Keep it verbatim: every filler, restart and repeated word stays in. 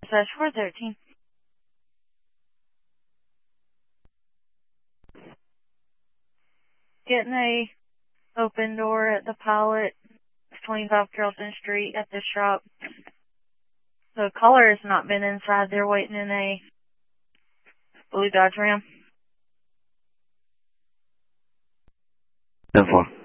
Slash four thirteen. Getting a open door at the Pilot, twenty-five Carrollton Street at the shop. The caller has not been inside. They're waiting in a blue Dodge Ram. ten four.